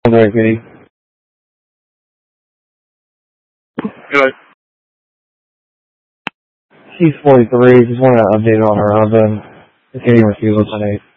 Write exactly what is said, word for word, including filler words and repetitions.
Right, Katie. Good. She's forty-three. Just want to update on her oven. It's getting refusal tonight.